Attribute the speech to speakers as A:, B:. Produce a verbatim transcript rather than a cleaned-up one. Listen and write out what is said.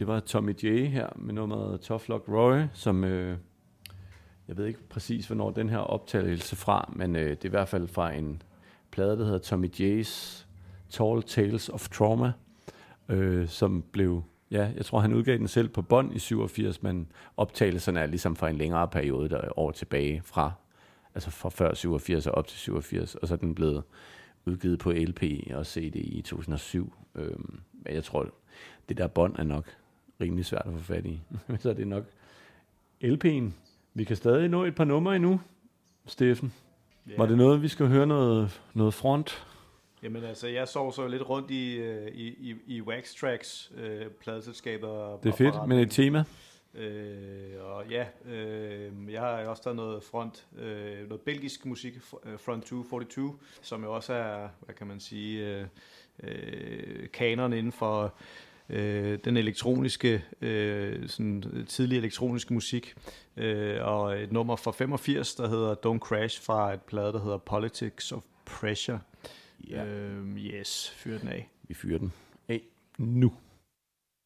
A: det var Tommy J her med nummeret Tough Luck Roy, som øh, jeg ved ikke præcis, hvornår den her optagelse fra, men øh, det er i hvert fald fra en plade, der hedder Tommy J's Tall Tales of Trauma, øh, som blev, ja, jeg tror han udgav den selv på bånd i syvogfirs, men optagelserne er ligesom fra en længere periode, der er år tilbage fra, altså fra før syvogfirs og op til syvogfirs, og så er den blevet udgivet på L P og C D i to tusind og syv. Øh, men jeg tror, det der bånd er nok rimelig svært at få fat i. Så er det nok L P'en. Vi kan stadig nå et par numre endnu, Steffen. Yeah. Var det noget, vi skal høre noget, noget front?
B: Jamen altså, jeg sov så lidt rundt i, i, i, i Wax Tracks, øh, pladeselskaber.
A: Det er fedt, men et tema.
B: Øh, og ja, øh, jeg har også taget noget front, øh, noget belgisk musik, Front to forty-two, som jo også er, hvad kan man sige, øh, øh, kanon inden for øh, den elektroniske, øh, sådan tidlig elektroniske musik, øh, og et nummer fra femogfirs, der hedder Don't Crash, fra et plade, der hedder Politics of Pressure.
A: Ja.
B: Øh, yes, fyr den af.
A: Vi fyrer den af nu.